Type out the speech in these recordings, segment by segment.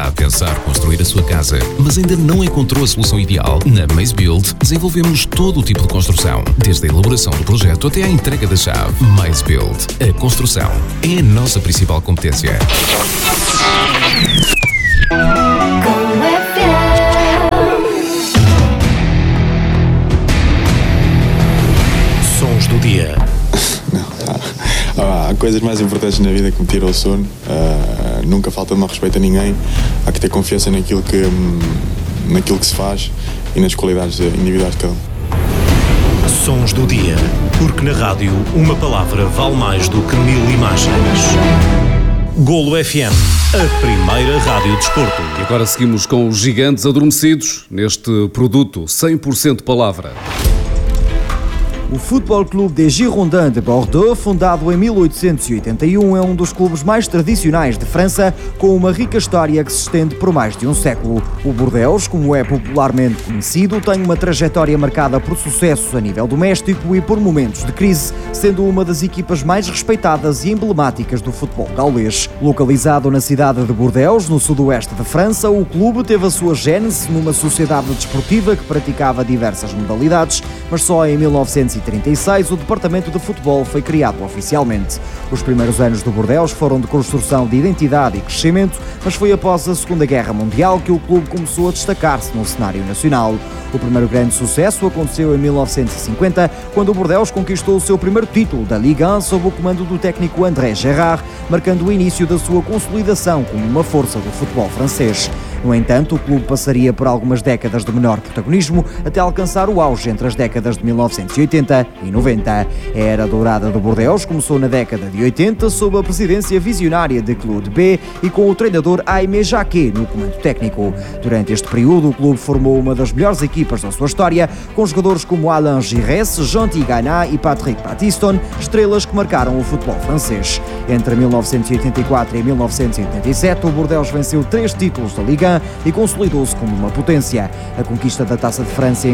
Está a pensar construir a sua casa, mas ainda não encontrou a solução ideal? Na Maze Build, desenvolvemos todo o tipo de construção, desde a elaboração do projeto até à entrega da chave. Maze Build. A construção é a nossa principal competência. Sons do dia. Há coisas mais importantes na vida que me tiram o sono. Nunca falta de mau respeito a ninguém. Há que ter confiança naquilo que se faz e nas qualidades individuais de cada um. Sons do dia. Porque na rádio uma palavra vale mais do que 1000 imagens. Golo FM, a primeira rádio de desporto. E agora seguimos com os gigantes adormecidos neste produto 100% palavra. O Futebol Clube des Girondins de Bordeaux, fundado em 1881, é um dos clubes mais tradicionais de França, com uma rica história que se estende por mais de um século. O Bordeaux, como é popularmente conhecido, tem uma trajetória marcada por sucessos a nível doméstico e por momentos de crise, sendo uma das equipas mais respeitadas e emblemáticas do futebol gaulês. Localizado na cidade de Bordeaux, no sudoeste de França, o clube teve a sua gênese numa sociedade desportiva que praticava diversas modalidades, mas só em 1936 o departamento de futebol foi criado oficialmente. Os primeiros anos do Bordeaux foram de construção de identidade e crescimento, mas foi após a Segunda Guerra Mundial que o clube começou a destacar-se no cenário nacional. O primeiro grande sucesso aconteceu em 1950, quando o Bordeaux conquistou o seu primeiro título da Ligue 1 sob o comando do técnico André Gérard, marcando o início da sua consolidação como uma força do futebol francês. No entanto, o clube passaria por algumas décadas de menor protagonismo até alcançar o auge entre as décadas de 1980 e 90. A era dourada do Bordeaux começou na década de 80 sob a presidência visionária de Claude B e com o treinador Aimé Jacquet no comando técnico. Durante este período, o clube formou uma das melhores equipas da sua história, com jogadores como Alain Giresse, Jean Tigana e Patrick Battiston, estrelas que marcaram o futebol francês. Entre 1984 e 1987, o Bordeaux venceu 3 títulos da Liga 1 e consolidou-se como uma potência. A conquista da Taça de França em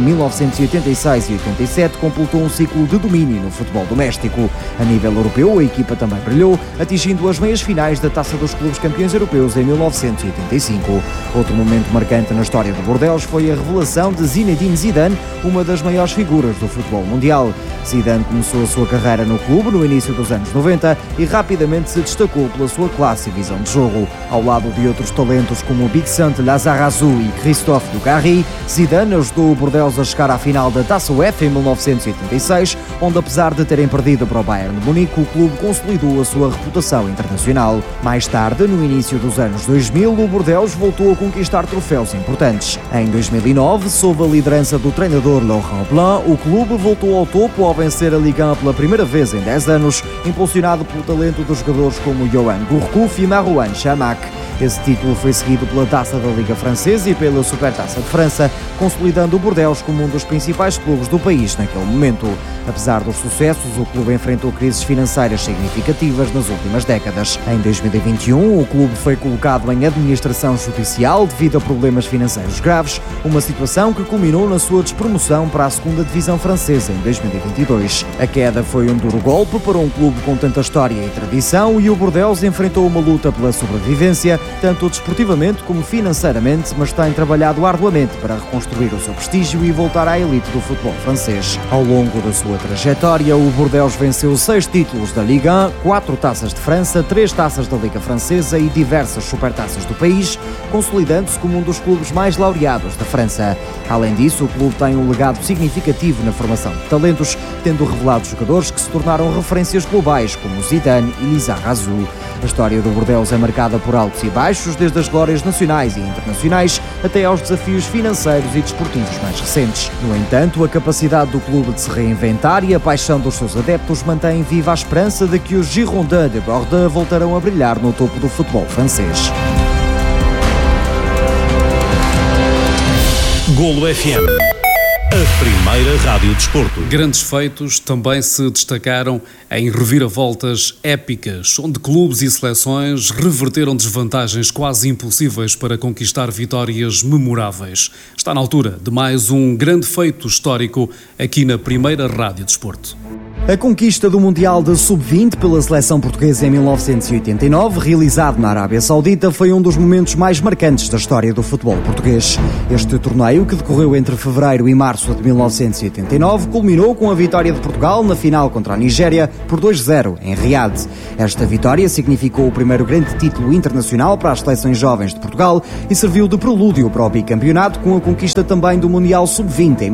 1986 e 87 completou um ciclo de domínio no futebol doméstico. A nível europeu, a equipa também brilhou, atingindo as meias finais da Taça dos Clubes Campeões Europeus em 1985. Outro momento marcante na história do Bordeaux foi a revelação de Zinedine Zidane, uma das maiores figuras do futebol mundial. Zidane começou a sua carreira no clube no início dos anos 90 e rapidamente se destacou pela sua classe e visão de jogo. Ao lado de outros talentos como Bixente Lizarazu e Christophe Dugarry, Zidane ajudou o Bordeaux a chegar à final da Taça UEFA em 1986, onde apesar de terem perdido para o Bayern de Munique, o clube consolidou a sua reputação internacional. Mais tarde, no início dos anos 2000, o Bordeaux voltou a conquistar troféus importantes. Em 2009, sob a liderança do treinador Laurent Blanc, o clube voltou ao topo ao vencer a Ligue 1 pela primeira vez em 10 anos, impulsionado pelo talento dos jogadores como Yoann Gourcuff e Marouane Chamakh. Esse título foi seguido pela Taça da Liga Francesa e pela Supertaça de França, consolidando o Bordeaux como um dos principais clubes do país naquele momento. Apesar dos sucessos, o clube enfrentou crises financeiras significativas nas últimas décadas. Em 2021, o clube foi colocado em administração judicial devido a problemas financeiros graves, uma situação que culminou na sua despromoção para a segunda divisão francesa em 2022. A queda foi um duro golpe para um clube com tanta história e tradição e o Bordeaux enfrentou uma luta pela sobrevivência, tanto desportivamente como financeiramente, mas tem trabalhado arduamente para reconstruir o seu prestígio e voltar à elite do futebol francês. Ao longo da sua trajetória, o Bordeaux venceu 6 títulos da Ligue 1, 4 taças de França, 3 taças da Liga Francesa e diversas supertaças do país, consolidando-se como um dos clubes mais laureados da França. Além disso, o clube tem um legado significativo na formação de talentos, tendo revelado jogadores que se tornaram referências globais, como Zidane e Lizarazu. A história do Bordeaux é marcada por altos e baixos, desde as glórias nacionais e internacionais até aos desafios financeiros e desportivos mais recentes. No entanto, a capacidade do clube de se reinventar e a paixão dos seus adeptos mantém viva a esperança de que os Girondins de Bordeaux voltarão a brilhar no topo do futebol francês. Golo FM. a primeira rádio desporto. Grandes feitos também se destacaram em reviravoltas épicas, onde clubes e seleções reverteram desvantagens quase impossíveis para conquistar vitórias memoráveis. Está na altura de mais um grande feito histórico aqui na primeira rádio desporto. A conquista do Mundial de Sub-20 pela seleção portuguesa em 1989, realizado na Arábia Saudita, foi um dos momentos mais marcantes da história do futebol português. Este torneio, que decorreu entre fevereiro e março de 1989, culminou com a vitória de Portugal na final contra a Nigéria por 2-0 em Riad. Esta vitória significou o primeiro grande título internacional para as seleções jovens de Portugal e serviu de prelúdio para o bicampeonato, com a conquista também do Mundial Sub-20 em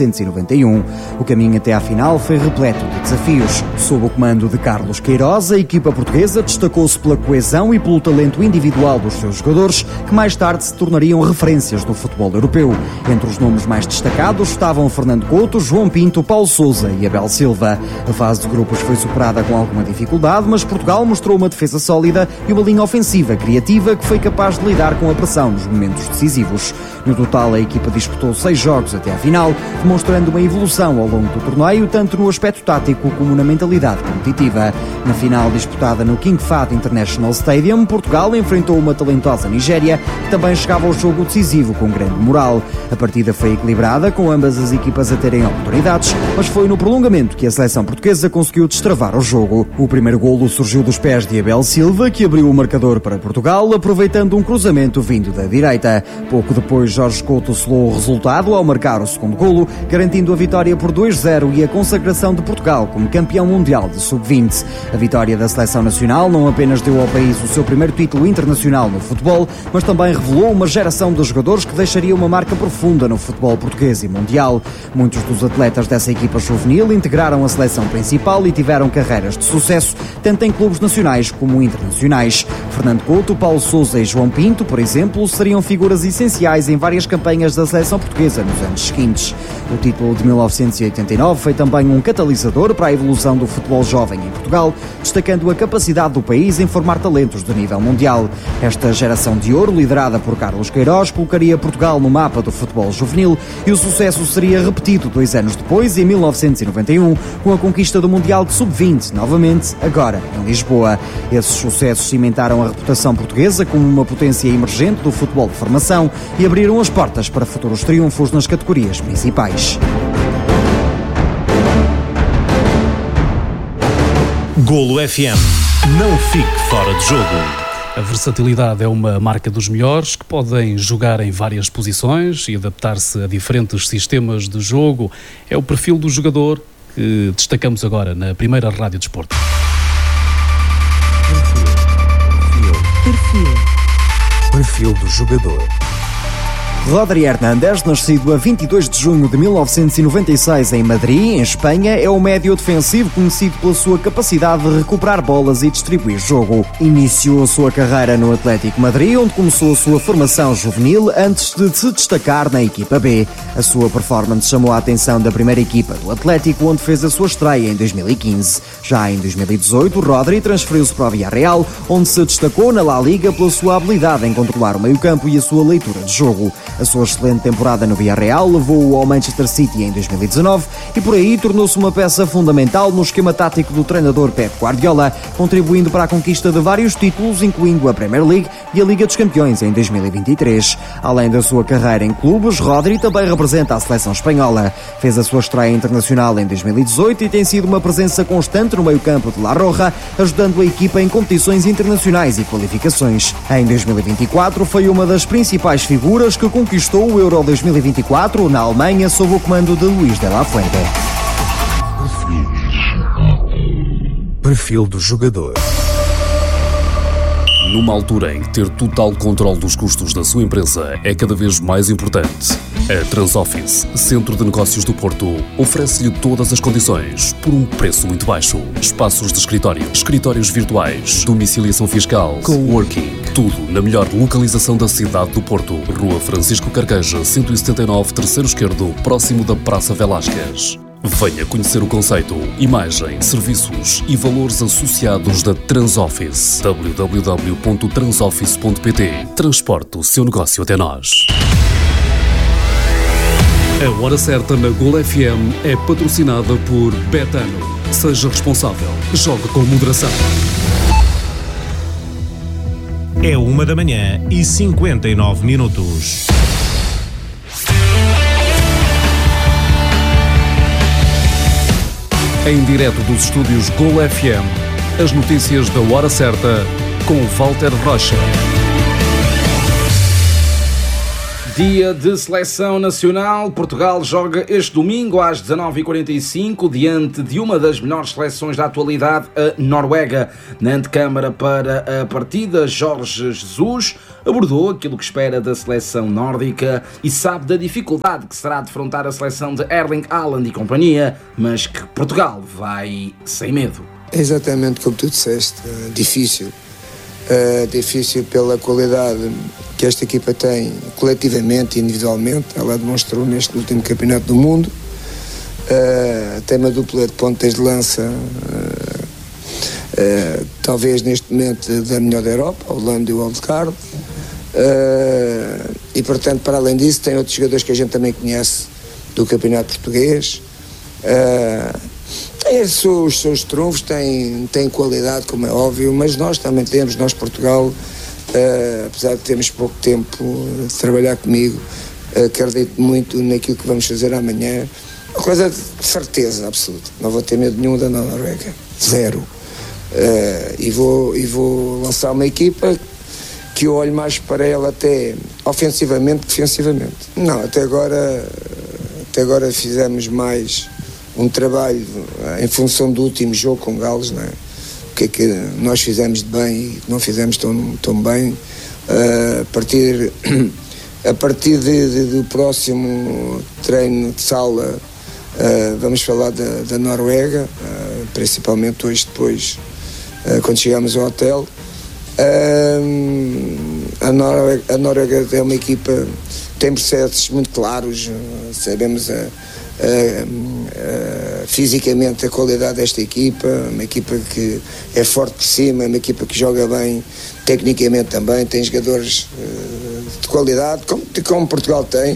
1991. O caminho até à final foi repleto de desafios. Sob o comando de Carlos Queiroz, a equipa portuguesa destacou-se pela coesão e pelo talento individual dos seus jogadores, que mais tarde se tornariam referências do futebol europeu. Entre os nomes mais destacados estavam Fernando Couto, João Pinto, Paulo Sousa e Abel Silva. A fase de grupos foi superada com alguma dificuldade, mas Portugal mostrou uma defesa sólida e uma linha ofensiva criativa que foi capaz de lidar com a pressão nos momentos decisivos. No total, a equipa disputou 6 jogos até à final, demonstrando uma evolução ao longo do torneio, tanto no aspecto tático como na mentalidade competitiva. Na final disputada no King Fahd International Stadium, Portugal enfrentou uma talentosa Nigéria, que também chegava ao jogo decisivo com grande moral. A partida foi equilibrada, com ambas as equipas a terem oportunidades, mas foi no prolongamento que a seleção portuguesa conseguiu destravar o jogo. O primeiro golo surgiu dos pés de Abel Silva, que abriu o marcador para Portugal, aproveitando um cruzamento vindo da direita. Pouco depois, Jorge Couto selou o resultado ao marcar o segundo golo, garantindo a vitória por 2-0 e a consagração de Portugal como campeão mundial de Sub-20. A vitória da seleção nacional não apenas deu ao país o seu primeiro título internacional no futebol, mas também revelou uma geração de jogadores que deixaria uma marca profunda no futebol português e mundial. Muitos dos atletas dessa equipa juvenil integraram a seleção principal e tiveram carreiras de sucesso, tanto em clubes nacionais como internacionais. Fernando Couto, Paulo Sousa e João Pinto, por exemplo, seriam figuras essenciais em várias campanhas da seleção portuguesa nos anos seguintes. O título de 1989 foi também um catalisador para a evolução do futebol jovem em Portugal, destacando a capacidade do país em formar talentos de nível mundial. Esta geração de ouro, liderada por Carlos Queiroz, colocaria Portugal no mapa do futebol juvenil, e o sucesso seria repetido 2 anos depois, em 1991, com a conquista do Mundial de Sub-20, novamente, agora em Lisboa. Esses sucessos cimentaram a reputação portuguesa como uma potência emergente do futebol de formação e abriram as portas para futuros triunfos nas categorias principais. Golo FM. Não fique fora de jogo. A versatilidade é uma marca dos melhores, que podem jogar em várias posições e adaptar-se a diferentes sistemas de jogo. É o perfil do jogador que destacamos agora na primeira rádio desporto. Perfil do jogador. Rodri Hernández, nascido a 22 de junho de 1996 em Madrid, em Espanha, é um médio defensivo conhecido pela sua capacidade de recuperar bolas e distribuir jogo. Iniciou a sua carreira no Atlético Madrid, onde começou a sua formação juvenil antes de se destacar na equipa B. A sua performance chamou a atenção da primeira equipa do Atlético, onde fez a sua estreia em 2015. Já em 2018, Rodri transferiu-se para o Villarreal, onde se destacou na La Liga pela sua habilidade em controlar o meio-campo e a sua leitura de jogo. A sua excelente temporada no Villarreal levou-o ao Manchester City em 2019 e por aí tornou-se uma peça fundamental no esquema tático do treinador Pep Guardiola, contribuindo para a conquista de vários títulos, incluindo a Premier League e a Liga dos Campeões em 2023. Além da sua carreira em clubes, Rodri também representa a seleção espanhola. Fez a sua estreia internacional em 2018 e tem sido uma presença constante no meio-campo de La Roja, ajudando a equipa em competições internacionais e qualificações. Em 2024 foi uma das principais figuras que conquistou o Euro 2024 na Alemanha sob o comando de Luís de la Fuente. Perfil do jogador. Numa altura em que ter total controle dos custos da sua empresa é cada vez mais importante, a Transoffice, Centro de Negócios do Porto, oferece-lhe todas as condições por um preço muito baixo. Espaços de escritório, escritórios virtuais, domiciliação fiscal, coworking, tudo na melhor localização da cidade do Porto. Rua Francisco Carqueja, 179, terceiro esquerdo, próximo da Praça Velásquez. Venha conhecer o conceito, imagem, serviços e valores associados da Transoffice. www.transoffice.pt. Transporte o seu negócio até nós. A Hora Certa na Gol FM é patrocinada por Betano. Seja responsável. Jogue com moderação. É 1h59. Em direto dos estúdios Gol FM, as notícias da Hora Certa com Walter Rocha. Dia de Seleção Nacional. Portugal joga este domingo às 19h45 diante de uma das melhores seleções da atualidade, a Noruega. Na antecâmara para a partida, Jorge Jesus abordou aquilo que espera da seleção nórdica e sabe da dificuldade que será defrontar a seleção de Erling Haaland e companhia, mas que Portugal vai sem medo. É exatamente como tu disseste, difícil. Difícil pela qualidade que esta equipa tem coletivamente e individualmente. Ela demonstrou neste último campeonato do mundo. Tem uma dupla de pontas de lança talvez neste momento da melhor da Europa, o Holanda e o Odegaard, e portanto, para além disso, tem outros jogadores que a gente também conhece do campeonato português. Tem os seus trunfos, tem qualidade, como é óbvio, mas nós também temos, Portugal, apesar de termos pouco tempo de trabalhar comigo, acredito muito naquilo que vamos fazer amanhã. Uma coisa de certeza absoluta, não vou ter medo nenhum da Noruega, zero. E vou lançar uma equipa que eu olho mais para ela até ofensivamente que defensivamente. Não, até agora fizemos mais um trabalho em função do último jogo com Gales, não é? O que é que nós fizemos de bem e não fizemos tão bem. A partir do próximo treino de sala, vamos falar da Noruega, principalmente hoje depois, quando chegamos ao hotel. A Noruega é uma equipa, tem processos muito claros, sabemos fisicamente a qualidade desta equipa, uma equipa que é forte por cima, uma equipa que joga bem tecnicamente também, tem jogadores de qualidade, como Portugal tem,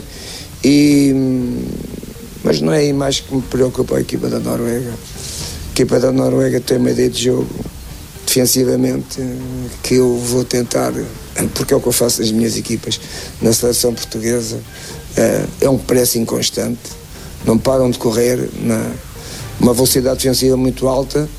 mas não é aí mais que me preocupa a equipa da Noruega. A equipa da Noruega tem uma ideia de jogo defensivamente que eu vou tentar, porque é o que eu faço nas minhas equipas na seleção portuguesa, é um pressing constante, não param de correr uma velocidade defensiva muito alta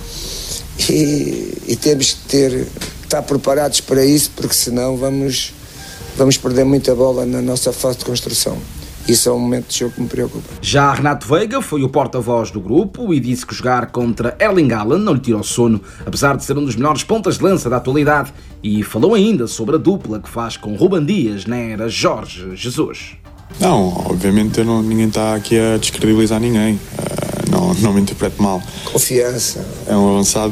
e temos que estar preparados para isso, porque senão vamos perder muita bola na nossa fase de construção. Isso é um momento de jogo que me preocupa. Já Renato Veiga foi o porta-voz do grupo e disse que jogar contra Erling Haaland não lhe tira o sono, apesar de ser um dos melhores pontas de lança da atualidade, e falou ainda sobre a dupla que faz com Ruben Dias na era Jorge Jesus. Não, obviamente ninguém está aqui a descredibilizar ninguém, não me interprete mal. Confiança. É um avançado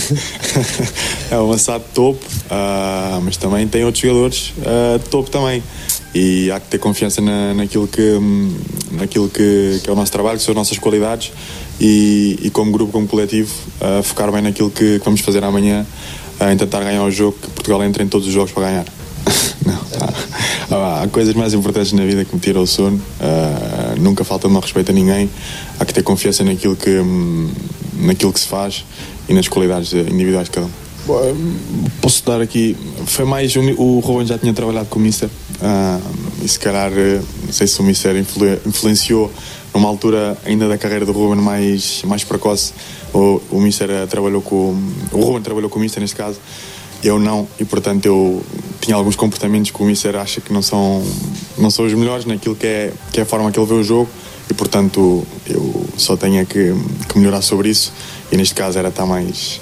é um avançado de topo, mas também tem outros jogadores de topo também. E há que ter confiança naquilo que é o nosso trabalho, que são as nossas qualidades, e como grupo, como coletivo, focar bem naquilo que vamos fazer amanhã, em tentar ganhar o jogo, que Portugal entra em todos os jogos para ganhar. Não, há coisas mais importantes na vida que me tiram o sono. Nunca falta de respeito a ninguém. Há que ter confiança naquilo que se faz e nas qualidades individuais de cada um. Posso dar aqui, foi mais o Ruben já tinha trabalhado com o Mister, e se calhar não sei se o Mister influenciou numa altura ainda da carreira do Ruben mais precoce. O Mister trabalhou o Ruben trabalhou com o Mister neste caso, eu não, e portanto eu tinha alguns comportamentos que o Mister acha que não são os melhores naquilo que é a forma que ele vê o jogo, e portanto eu só tenho que melhorar sobre isso, e neste caso era estar mais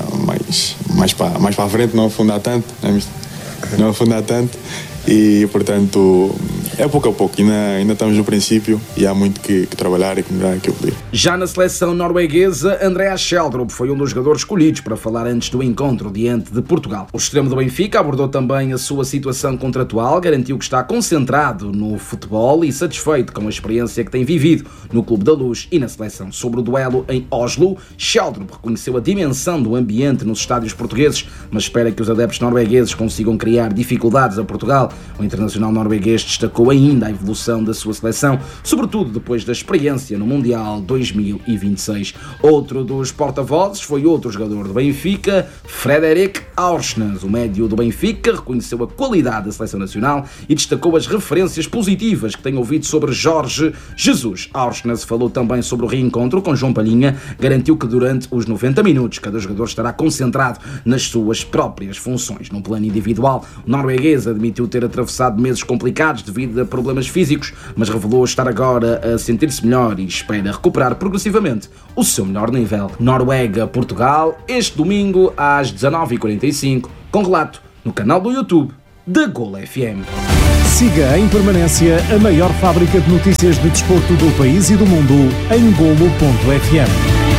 para a frente, não afundar tanto, não afundar tanto, e portanto é pouco a pouco, ainda estamos no princípio e há muito que trabalhar e que melhorar aquilo ali. Já na seleção norueguesa, Andreas Schjelderup foi um dos jogadores escolhidos para falar antes do encontro diante de Portugal. O extremo do Benfica abordou também a sua situação contratual, garantiu que está concentrado no futebol e satisfeito com a experiência que tem vivido no Clube da Luz e na seleção. Sobre o duelo em Oslo, Schjelderup reconheceu a dimensão do ambiente nos estádios portugueses, mas espera que os adeptos noruegueses consigam criar dificuldades a Portugal. O internacional norueguês destacou destacou ainda a evolução da sua seleção, sobretudo depois da experiência no Mundial 2026. Outro dos porta-vozes foi outro jogador do Benfica, Frederik Aursnes. O médio do Benfica reconheceu a qualidade da seleção nacional e destacou as referências positivas que tem ouvido sobre Jorge Jesus. Aursnes falou também sobre o reencontro com João Palhinha, garantiu que durante os 90 minutos cada jogador estará concentrado nas suas próprias funções. No plano individual, o norueguês admitiu ter atravessado meses complicados devido a problemas físicos, mas revelou estar agora a sentir-se melhor e espera recuperar progressivamente o seu melhor nível. Noruega-Portugal, este domingo às 19h45, com relato no canal do YouTube da Golo FM. Siga em permanência a maior fábrica de notícias de desporto do país e do mundo em golo.fm.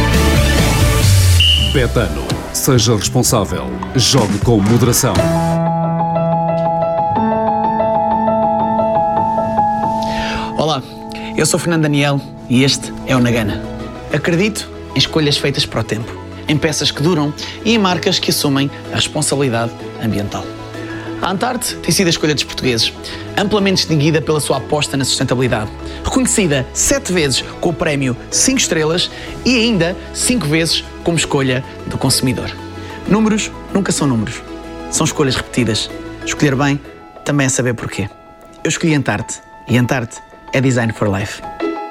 Betano. Seja responsável. Jogue com moderação. Olá, eu sou Fernando Daniel e este é o Nagana. Acredito em escolhas feitas para o tempo, em peças que duram e em marcas que assumem a responsabilidade ambiental. A Antarte tem sido a escolha dos portugueses, amplamente distinguida pela sua aposta na sustentabilidade, reconhecida 7 vezes com o prémio 5 estrelas e ainda 5 vezes como escolha do consumidor. Números nunca são números, são escolhas repetidas. Escolher bem também é saber porquê. Eu escolhi Antarte e Antarte é Design for Life.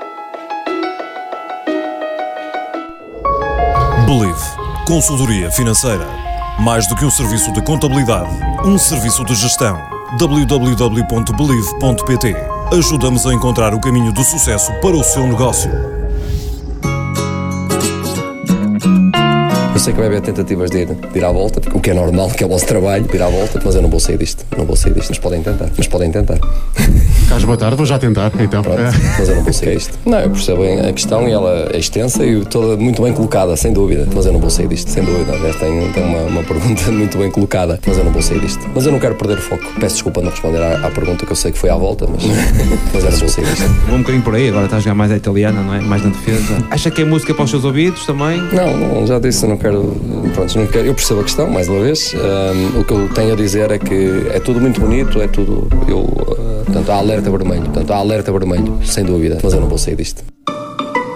Believe. Consultoria financeira. Mais do que um serviço de contabilidade, um serviço de gestão. www.believe.pt. Ajuda-nos a encontrar o caminho do sucesso para o seu negócio. Eu sei que vai haver tentativas de ir à volta, o que é normal, que é o vosso trabalho, ir à volta, mas eu não vou sair disto, mas podem tentar. Carlos, boa tarde, vou já tentar, então. Pronto, mas eu não vou sair disto. Não, eu percebo a questão e ela é extensa e toda muito bem colocada, sem dúvida, mas eu não vou sair disto, sem dúvida. Aliás, tem uma pergunta muito bem colocada, mas eu não vou sair disto. Mas eu não quero perder o foco. Peço desculpa não responder à pergunta, que eu sei que foi à volta, mas eu não vou sair disto. Vou um bocadinho por aí, agora está a jogar mais a italiana, não é? Mais na defesa. Acha que é música para os seus ouvidos também? Não, já disse, eu não quero. Pronto, não quero. Eu percebo a questão, mais uma vez. O que eu tenho a dizer é que é tudo muito bonito, é tudo. Portanto, há alerta vermelho, sem dúvida, mas eu não vou sair disto.